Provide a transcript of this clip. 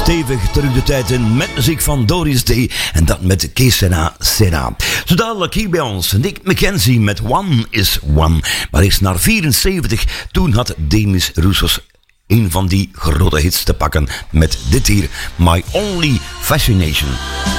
stevig terug de tijd in met muziek van Doris D. En dat met Que Sera. Zo dadelijk hier bij ons Nick McKenzie met One is One. Maar eerst naar 74. Toen had Demis Roussos een van die grote hits te pakken met dit hier, My Only Fascination.